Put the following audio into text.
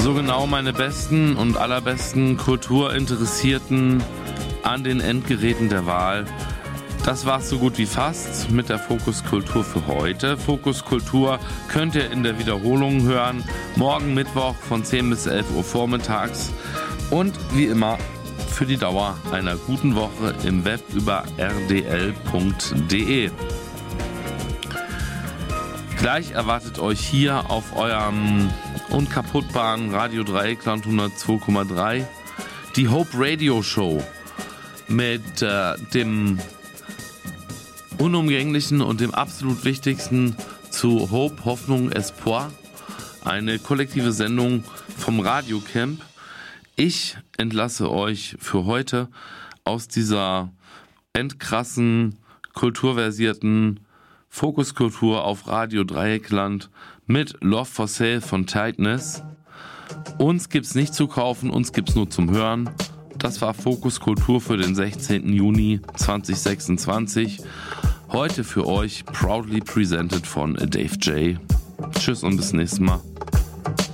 So genau, meine besten und allerbesten Kulturinteressierten an den Endgeräten der Wahl. Das war's so gut wie fast mit der Fokus Kultur für heute. Fokus Kultur könnt ihr in der Wiederholung hören, morgen Mittwoch von 10 bis 11 Uhr vormittags und wie immer für die Dauer einer guten Woche im Web über rdl.de. Gleich erwartet euch hier auf eurem unkaputtbaren Radio Dreieckland 102,3 die Hope Radio Show mit dem unumgänglichen und dem absolut wichtigsten zu Hope, Hoffnung, Espoir, eine kollektive Sendung vom Radiocamp. Ich entlasse euch für heute aus dieser endkrassen, kulturversierten Fokuskultur auf Radio Dreieckland mit Love for Sale von Tightness. Uns gibt's nicht zu kaufen, uns gibt's nur zum Hören. Das war Fokus Kultur für den 16. Juni 2026. Heute für euch proudly presented von Dave J. Tschüss und bis nächstes Mal.